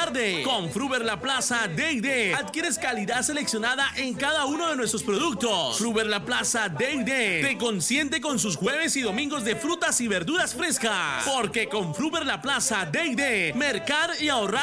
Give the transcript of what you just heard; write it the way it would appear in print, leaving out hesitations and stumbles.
tarde. Con Fruver La Plaza Day adquieres calidad seleccionada en cada uno de nuestros productos. Fruver La Plaza Day te consiente con sus jueves y domingos de frutas y verduras frescas. Porque con Fruver La Plaza Day mercar y ahorrar